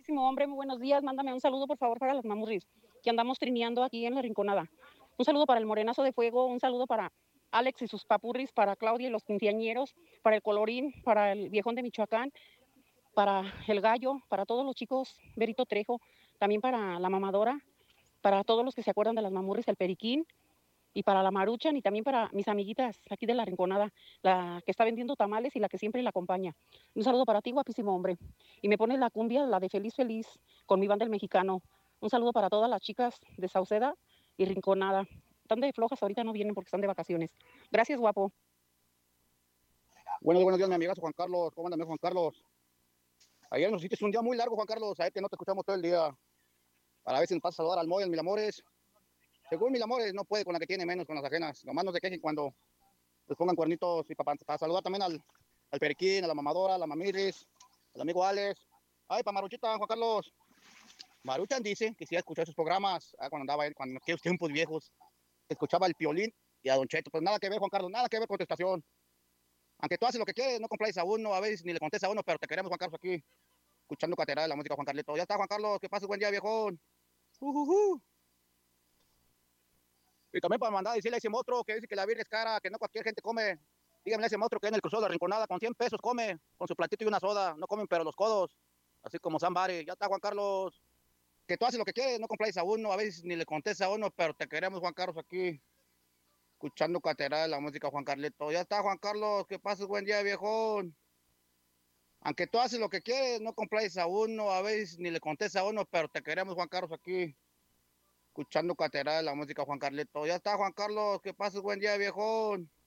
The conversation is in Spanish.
guapísimo hombre, muy buenos días. Mándame un saludo, por favor, para las mamurris que andamos trineando aquí en la Rinconada. Un saludo para el Morenazo de Fuego, un saludo para Alex y sus papurris, para Claudia y los quinceañeros, para el Colorín, para el Viejón de Michoacán, para el Gallo, para todos los chicos, Berito Trejo, también para la mamadora, para todos los que se acuerdan de las mamurris, el Periquín, y para la Maruchan, y también para mis amiguitas aquí de la Rinconada, la que está vendiendo tamales y la que siempre la acompaña. Un saludo para ti, guapísimo hombre. Y me pones la cumbia, la de Feliz Feliz, con mi banda El Mexicano. Un saludo para todas las chicas de Sauceda y Rinconada. Están de flojas, ahorita no vienen porque están de vacaciones. Gracias, guapo. Buenos días, mi amigazo Juan Carlos. ¿Cómo andas, Juan Carlos? Ayer nos hiciste un día muy largo, Juan Carlos. Ayer que no te escuchamos todo el día. Para ver si nos pasa a saludar al Moy, al Milamores. Según Milamores, no puede con la que tiene, menos con las ajenas. Nomás no se quejen cuando les pongan cuernitos. Y para saludar también al Periquín, a la mamadora, a la Mamiris, al amigo Alex. Ay, para Maruchita, Juan Carlos. Maruchan dice que sí ha escuchado esos programas cuando andaba él, cuando en aquellos tiempos viejos. Escuchaba el Piolín y a Don Cheto. Pues nada que ver, Juan Carlos, nada que ver con tu estación. Aunque tú haces lo que quieres, no complaces a uno, a veces ni le contestas a uno, pero te queremos, Juan Carlos, aquí, escuchando catedral de la música, Juan Carlito. Ya está, Juan Carlos, que pases buen día, viejón. Y también para mandar a decirle a ese monstruo que dice que la birria es cara, que no cualquier gente come. Dígame a ese monstruo que en el cruzado de la Rinconada con 100 pesos come, con su platito y una soda. No comen, pero los codos, así como Zambari. Ya está, Juan Carlos, que tú haces lo que quieres, no complaces a uno, a veces ni le contestas a uno, pero te queremos, Juan Carlos, aquí, escuchando catedral de la música, Juan Carlito. Ya está, Juan Carlos, que pases buen día, viejón. Aunque tú haces lo que quieres, no complaces a uno, a veces ni le contestas a uno, pero te queremos, Juan Carlos, aquí, escuchando catedral de la música, Juan Carlito. Ya está, Juan Carlos, que pases buen día, viejón.